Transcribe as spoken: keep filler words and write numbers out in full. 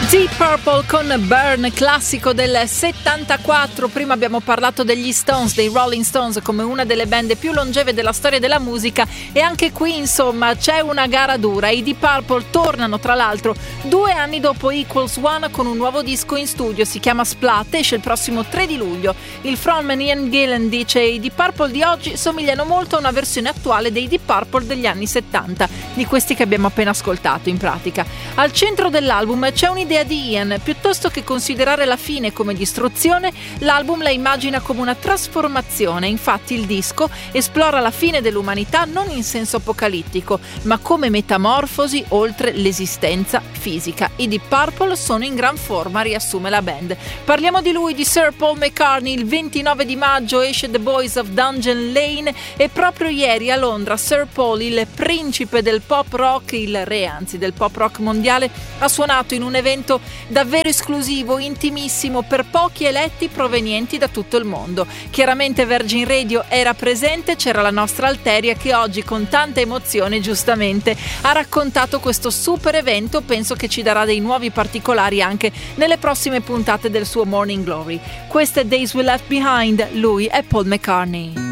Deep Purple con Burn, classico del settantaquattro. Prima abbiamo parlato degli Stones, dei Rolling Stones, come una delle band più longeve della storia della musica, e anche qui insomma c'è una gara dura. I Deep Purple tornano tra l'altro due anni dopo Equals One con un nuovo disco in studio, si chiama Splat, esce il prossimo tre di luglio. Il frontman Ian Gillan dice: i Deep Purple di oggi somigliano molto a una versione attuale dei Deep Purple degli anni settanta, di questi che abbiamo appena ascoltato in pratica. Al centro dell'album c'è un'idea di Ian: piuttosto che considerare la fine come distruzione, l'album la immagina come una trasformazione. Infatti il disco esplora la fine dell'umanità non in senso apocalittico, ma come metamorfosi oltre l'esistenza fisica. I Deep Purple sono in gran forma, riassume la band. Parliamo di lui, di Sir Paul McCartney. Il ventinove di maggio esce The Boys of Dungeon Lane e proprio ieri a Londra Sir Paul, il principe del pop rock, il re anzi del pop rock mondiale, ha suonato in un evento davvero esclusivo, intimissimo, per pochi eletti provenienti da tutto il mondo. Chiaramente Virgin Radio era presente, c'era la nostra Alteria che oggi con tanta emozione giustamente ha raccontato questo super evento. Penso che ci darà dei nuovi particolari anche nelle prossime puntate del suo Morning Glory. Queste Days We Left Behind, lui è Paul McCartney.